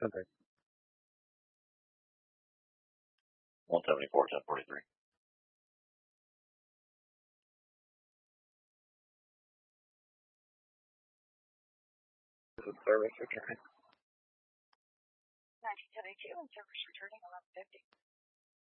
Okay. 174, 1043. This is service return. 1972 and service returning 1150.